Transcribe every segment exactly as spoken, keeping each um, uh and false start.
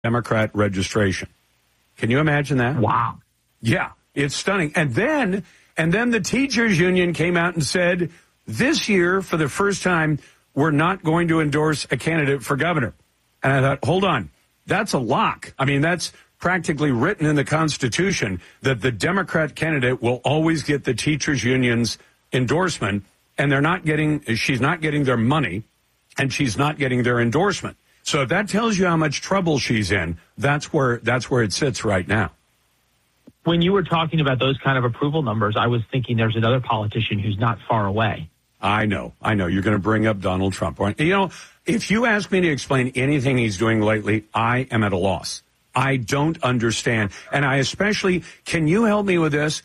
Democrat registration. Can you imagine that? Wow. Yeah, it's stunning. And then, and then the teachers union came out and said, this year, for the first time, we're not going to endorse a candidate for governor. And I thought, hold on, that's a lock. I mean, that's practically written in the Constitution that the Democrat candidate will always get the teachers union's endorsement, and they're not getting, she's not getting their money, and she's not getting their endorsement. So if that tells you how much trouble she's in, that's where that's where it sits right now. When you were talking about those kind of approval numbers, I was thinking there's another politician who's not far away. I know, I know. You're going to bring up Donald Trump. You know, if you ask me to explain anything he's doing lately, I am at a loss. I don't understand. And I especially, can you help me with this?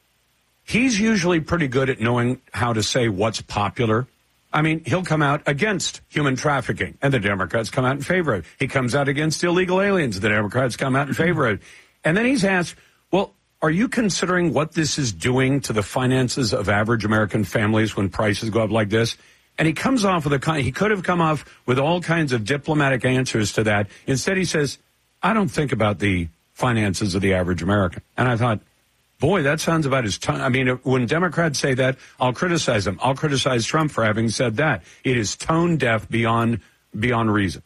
He's usually pretty good at knowing how to say what's popular. I mean, he'll come out against human trafficking, and the Democrats come out in favor of it. He comes out against illegal aliens, the Democrats come out in favor of it. And then he's asked, well, are you considering what this is doing to the finances of average American families when prices go up like this? And he comes off with a, he could have come off with all kinds of diplomatic answers to that. Instead, he says, I don't think about the finances of the average American. And I thought, boy, that sounds about as tone. I mean, when Democrats say that, I'll criticize them. I'll criticize Trump for having said that. It is tone deaf beyond beyond reason.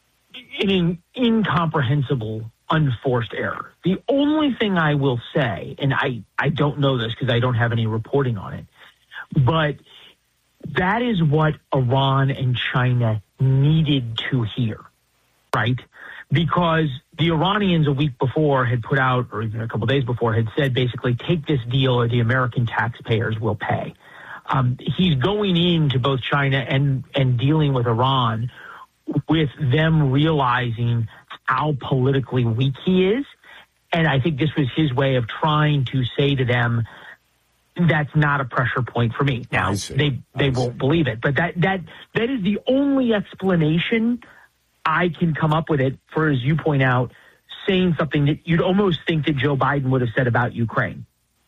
An incomprehensible, unforced error. The only thing I will say, and I, I don't know this because I don't have any reporting on it, but that is what Iran and China needed to hear, right? Because the Iranians a week before had put out, or even a couple of days before, had said basically, take this deal or the American taxpayers will pay. Um, he's going into both China and, and dealing with Iran with them realizing how politically weak he is. And I think this was his way of trying to say to them, that's not a pressure point for me. Now, they, they won't believe it. But that, that that is the only explanation I can come up with it for, as you point out, saying something that you'd almost think that Joe Biden would have said about Ukraine.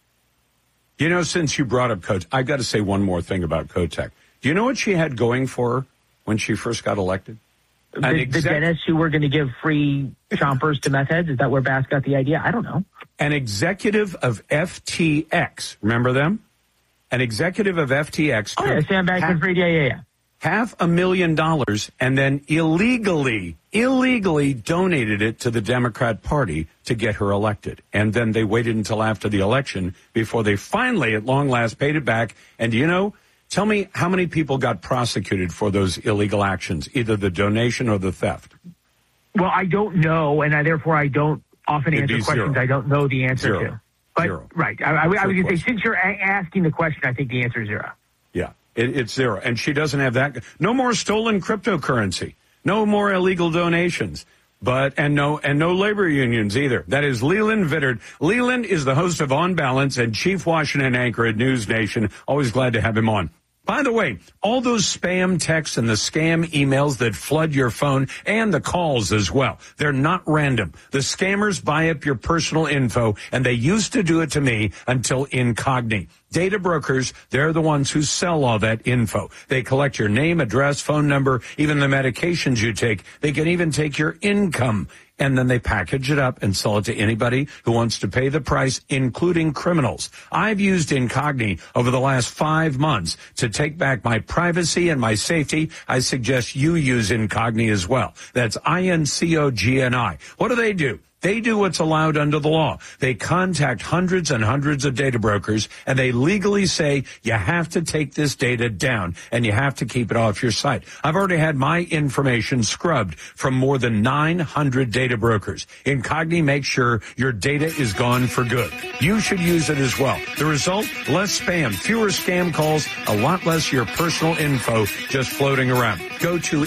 You know, since you brought up Kotek, I've got to say one more thing about Kotek. Do you know what she had going for her when she first got elected? The, exec- the dentists who were going to give free chompers to meth heads? Is that where Bass got the idea? I don't know. An executive of F T X. Remember them? An executive of F T X. Oh, yeah, Sam Bankman-Fried. Yeah, yeah, yeah. Half a million dollars and then illegally, illegally donated it to the Democrat Party to get her elected. And then they waited until after the election before they finally, at long last, paid it back. And you know, tell me how many people got prosecuted for those illegal actions, either the donation or the theft? Well, I don't know, and I, therefore I don't often It'd answer questions zero. I don't know the answer Zero. to. But, zero. Right. I, I, I was going to say, since you're a- asking the question, I think the answer is zero. Yeah. It, it's zero. And she doesn't have that. No more stolen cryptocurrency. No more illegal donations. But, and no, and no labor unions either. That is Leland Vittert. Leland is the host of On Balance and chief Washington anchor at News Nation. Always glad to have him on. By the way, all those spam texts and the scam emails that flood your phone and the calls as well, they're not random. The scammers buy up your personal info, and they used to do it to me until Incogni. Data brokers, they're the ones who sell all that info. They collect your name, address, phone number, even the medications you take. They can even take your income. And then they package it up and sell it to anybody who wants to pay the price, including criminals. I've used Incogni over the last five months to take back my privacy and my safety. I suggest you use Incogni as well. That's I N C O G N I. What do they do? They do what's allowed under the law. They contact hundreds and hundreds of data brokers, and they legally say, you have to take this data down, and you have to keep it off your site. I've already had my information scrubbed from more than nine hundred data brokers. Incogni makes sure your data is gone for good. You should use it as well. The result? Less spam, fewer scam calls, a lot less your personal info just floating around. Go to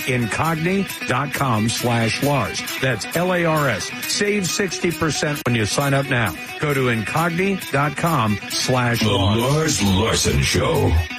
incogni.com slash Lars. That's L A R S. Save sixty percent when you sign up now. Go to incogni.com slash The Lars Larson Show.